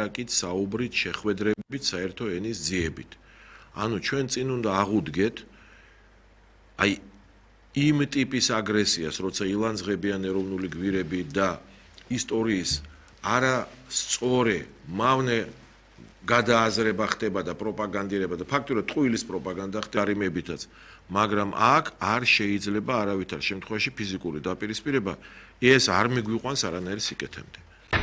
ლაპარაკით, საუბრით, შეხვედრებით, საერთო ენის ძიებით. ანუ ჩვენ წინ უნდა აღუდგეთ აი იმ ტიპის აგრესიას, როცა ილანძღებიან ეროვნული გვირები და ისტორიის არასწორი მავნე გადააზრება ხდება და პროპაგანდირება და ფაქტურად ტყუილის პროპაგანდა ხდება არიმებითაც, მაგრამ აქ არ შეიძლება არავითარ შემთხვევაში ფიზიკური დაპირისპირება, ეს არ მიგვიყვანს არანაირ სიკეთემდე.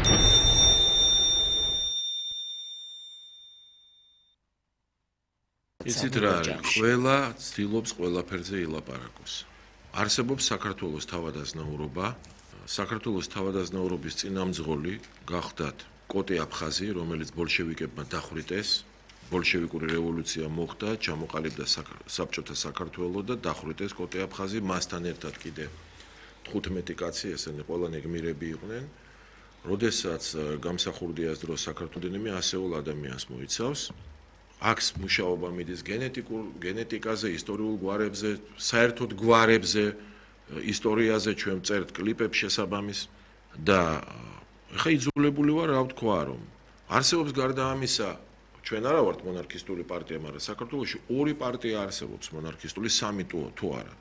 იცით რა არის, ყველა ცდილობს ყველაფერზე ილაპარაკოს. არსებობს საქართველოს თავადაზნაურობა, საქართველოს თავადაზნაურობის წინამძღოლი გახდათ კოტე აფხაზი, რომელიც ბოლშევიკებმა დახვრიტეს, ბოლშევიკური რევოლუცია მოხდა, ჩამოყალიბდა საბჭოთა საქართველო და დახვრიტეს კოტე აფხაზი, მასთან ერთად კიდე 15 კაცი, ესენი ყველანი გმირები იყვნენ. როდესაც გამსახურდიას დროს საქართველოს ასეულ ადამიანს მოიცავს, აქვს მუშაობა მიდის გენეტიკაზე, ისტორიულ გვარებზე, საერთოდ გვარებზე, ისტორიაზე ჩვენ წერთ კლიპებს შესაბამის და ხა იძულებული ვარ რა ვთქვა რომ არსებობს გარდა ამისა ჩვენ არა ვართ მონარქისტული პარტია, მაგრამ საქართველოში ორი პარტია არსებობს მონარქისტული, სამი თუ არა.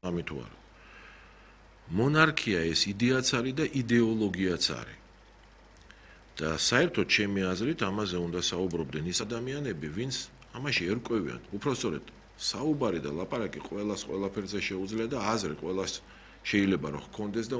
მონარქია ეს იდეაც არის და იდეოლოგიაც არის. და საერთოდ ჩემი აზრით ამაზე უნდა საუბრობდნენ ის ადამიანები, ვინც ამაში ერკვევიან. უпростоრედ საუბარი და ლაპარაკი ყველას ყველაფერზე შეუძლია და აზრი ყველას შეიძლება რომ ჰქონდეს და